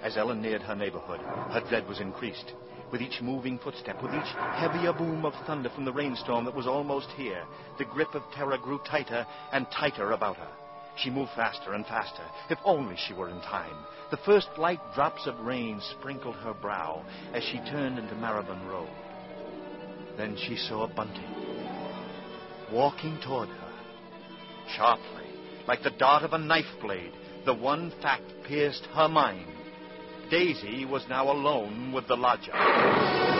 As Ellen neared her neighborhood, her dread was increased. With each moving footstep, with each heavier boom of thunder from the rainstorm that was almost here, the grip of terror grew tighter and tighter about her. She moved faster and faster. If only she were in time. The first light drops of rain sprinkled her brow as she turned into Maribon Road. Then she saw Bunting walking toward her. Sharply, like the dart of a knife blade, the one fact pierced her mind. Daisy was now alone with the lodger.